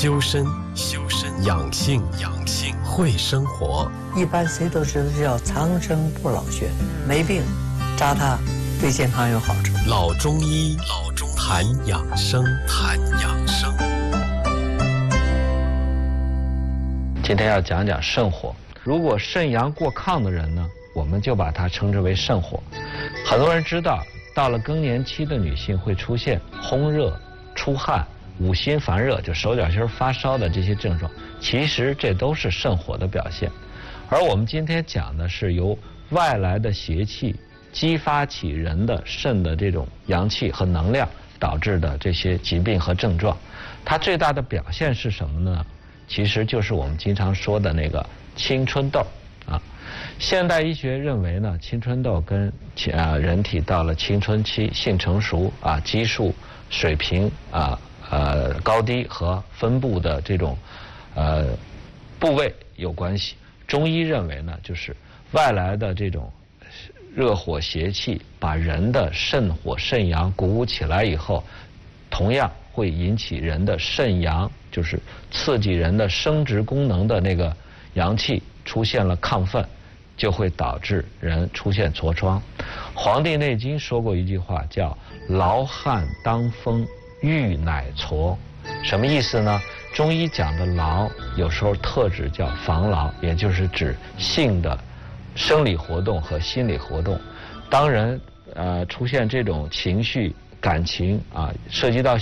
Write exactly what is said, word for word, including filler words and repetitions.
修身，修身，养性，养性，会生活。 一般谁都知道叫长生不老穴，没病扎它对健康有好处。 老中医，老中医谈养生，谈养生。 今天要讲讲肾火。如果肾阳过亢的人呢，我们就把它称之为肾火。很多人知道，到了更年期的女性会出现烘热、出汗、五心烦热，就手脚心发烧的这些症状，其实这都是肾火的表现。而我们今天讲的是由外来的邪气激发起人的肾的这种阳气和能量导致的这些疾病和症状。它最大的表现是什么呢？其实就是我们经常说的那个青春痘啊。现代医学认为呢，青春痘跟啊人体到了青春期、性成熟啊、激素水平啊呃高低和分布的这种呃部位有关系。中医认为呢，就是外来的这种热火邪气把人的肾火肾阳鼓舞起来以后，同样会引起人的肾阳，就是刺激人的生殖功能的那个阳气出现了亢奋，就会导致人出现痤疮。《黄帝内经》说过一句话，叫劳汗当风，郁乃痤。什么意思呢？中医讲的劳有时候特指叫防劳，也就是指性的生理活动和心理活动。当人呃出现这种情绪感情啊，涉及到